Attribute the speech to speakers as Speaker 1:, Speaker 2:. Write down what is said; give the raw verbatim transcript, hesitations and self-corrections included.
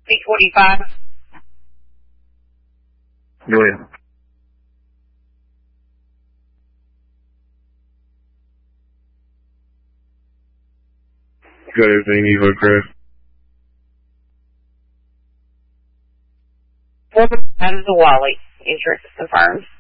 Speaker 1: eight forty-five.
Speaker 2: Go ahead. Got everything you need, Chris.
Speaker 1: That is the Wally. Insurance is confirmed.